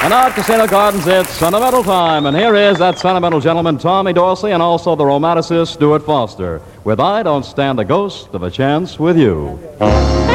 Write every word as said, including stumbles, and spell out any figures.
And now at Casino Gardens, it's sentimental time. And here is that sentimental gentleman, Tommy Dorsey, and also the romanticist, Stuart Foster, with I Don't Stand a Ghost of a Chance with You.